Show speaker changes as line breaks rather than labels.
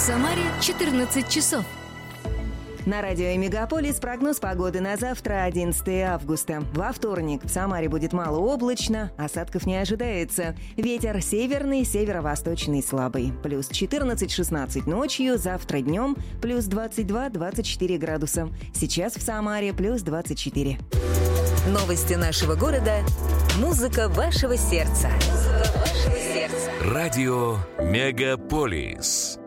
Самаре 14 часов.
На радио «Мегаполис» прогноз погоды на завтра, 11 августа. Во вторник в Самаре будет малооблачно, осадков не ожидается. Ветер северный, северо-восточный слабый. Плюс 14-16 ночью, завтра днем плюс 22-24 градуса. Сейчас в Самаре плюс 24.
Новости нашего города. Музыка вашего сердца.
Радио «Мегаполис».